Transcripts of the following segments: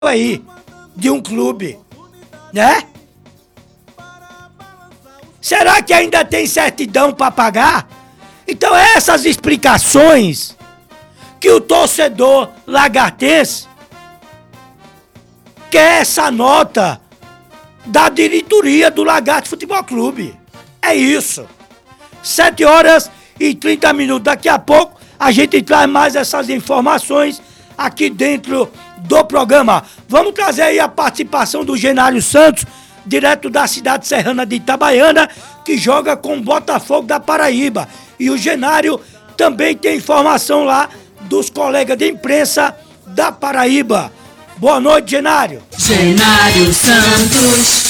aí de um clube, né? Será que ainda tem certidão para pagar? Então essas explicações que o torcedor lagartense quer essa nota da diretoria do Lagarto Futebol Clube. É isso. 7h30. Daqui a pouco a gente traz mais essas informações aqui dentro do programa. Vamos trazer aí a participação do Genário Santos, direto da cidade serrana de Itabaiana, que joga com o Botafogo da Paraíba. E o Genário também tem informação lá dos colegas de imprensa da Paraíba. Boa noite, Genário. Genário Santos.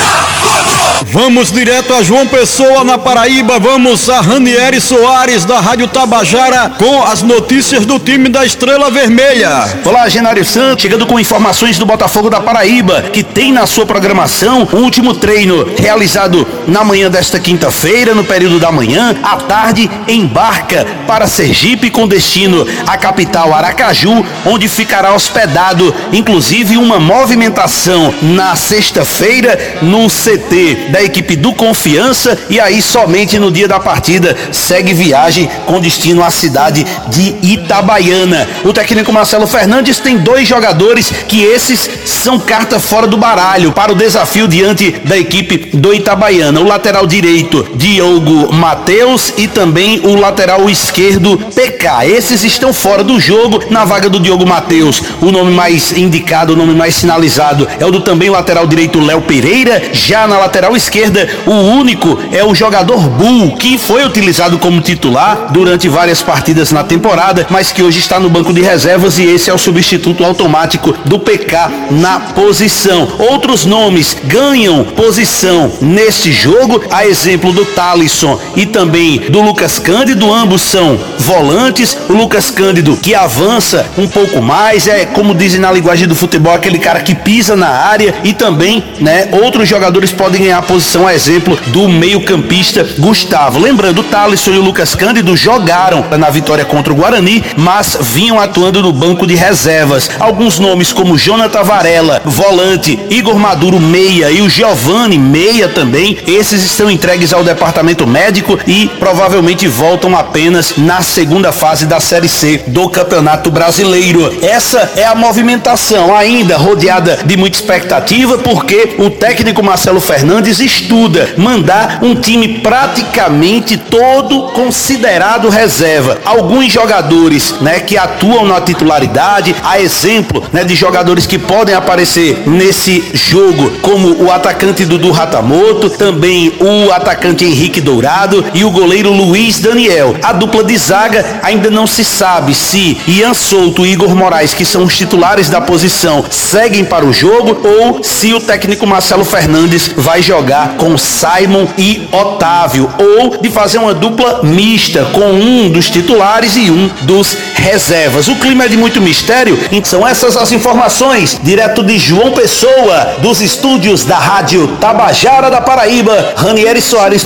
Vamos direto a João Pessoa, na Paraíba. Vamos a Ranieri Soares, da Rádio Tabajara, com as notícias do time da Estrela Vermelha. Olá, Genário Santos, chegando com informações do Botafogo da Paraíba, que tem na sua programação o último treino realizado na manhã desta quinta-feira, no período da manhã. À tarde, embarca para Sergipe com destino à capital Aracaju, onde ficará hospedado, inclusive uma movimentação na sexta-feira no CT da equipe do Confiança, e aí somente no dia da partida segue viagem com destino à cidade de Itabaiana. O técnico Marcelo Fernandes tem 2 jogadores que esses são carta fora do baralho para o desafio diante da equipe do Itabaiana. O lateral direito, Diogo Matheus, e também o lateral esquerdo, PK. Esses estão fora do jogo. Na vaga do Diogo Matheus, o nome mais indicado, o nome mais sinalizado é o do também lateral direito Léo Pereira. Já na lateral esquerda, o único é o jogador Bull, que foi utilizado como titular durante várias partidas na temporada, mas que hoje está no banco de reservas, e esse é o substituto automático do PK na posição. Outros nomes ganham posição neste jogo, a exemplo do Thalisson e também do Lucas Cândido. Ambos são volantes. O Lucas Cândido, que avança um pouco mais, é, como dizem na linguagem do futebol, aquele cara que pisa na área, e também, né, outros jogadores podem ganhar posição, a exemplo do meio-campista Gustavo. Lembrando, o Thalisson e o Lucas Cândido jogaram na vitória contra o Guarani, mas vinham atuando no banco de reservas. Alguns nomes como Jonathan Varela, volante, Igor Maduro, meia, e o Giovani, meia também, esses estão entregues ao departamento médico e provavelmente voltam apenas na segunda fase da Série C do Campeonato Brasileiro. Essa é a movimentação, ainda rodeada de muita expectativa, porque o técnico Marcelo Fernandes estuda mandar um time praticamente todo considerado reserva. Alguns jogadores, né, que atuam na titularidade, a exemplo, né, de jogadores que podem aparecer nesse jogo, como o atacante Dudu Ratamoto, também o atacante Henrique Dourado e o goleiro Luiz Daniel. A dupla de zaga ainda não se sabe se Ian Souto e Igor Moraes, que são os titulares da posição, seguem para o jogo, ou se o técnico Marcelo Fernandes vai jogar com Simon e Otávio, ou de fazer uma dupla mista com um dos titulares e um dos reservas. O clima é de muito mistério. São essas as informações direto de João Pessoa, dos estúdios da Rádio Tabajara da Paraíba. Ranieri Soares.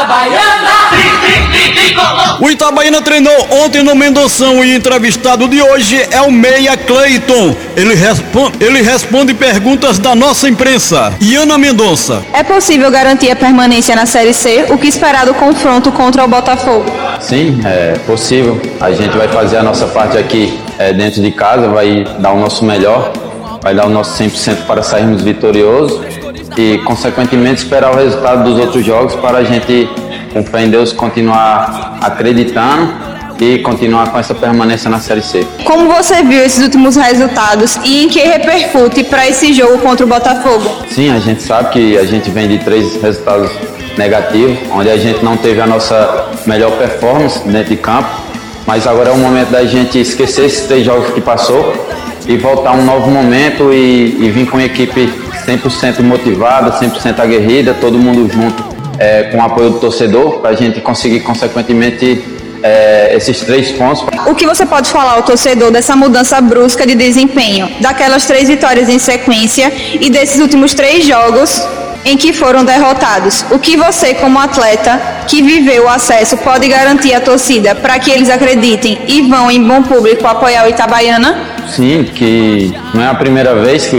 O Itabaiana treinou ontem no Mendoção, e entrevistado de hoje é o meia Cleiton. Ele responde perguntas da nossa imprensa. Iana Mendonça. É possível garantir a permanência na Série C? O que esperar do confronto contra o Botafogo? Sim, é possível. A gente vai fazer a nossa parte aqui dentro de casa, vai dar o nosso melhor, vai dar o nosso 100% para sairmos vitoriosos e, consequentemente, esperar o resultado dos outros jogos para a gente, com fé em Deus, continuar acreditando e continuar com essa permanência na Série C. Como você viu esses últimos resultados e em que repercute para esse jogo contra o Botafogo? Sim, a gente sabe que a gente vem de 3 resultados negativos, onde a gente não teve a nossa melhor performance dentro de campo, mas agora é o momento da gente esquecer esses 3 jogos que passou e voltar a um novo momento e vir com a equipe 100% motivada, 100% aguerrida, todo mundo junto, com o apoio do torcedor, para a gente conseguir, consequentemente, esses 3 pontos. O que você pode falar ao torcedor dessa mudança brusca de desempenho, daquelas 3 vitórias em sequência e desses últimos 3 jogos em que foram derrotados. O que você, como atleta que viveu o acesso, pode garantir à torcida para que eles acreditem e vão em bom público apoiar o Itabaiana? Sim, que não é a primeira vez que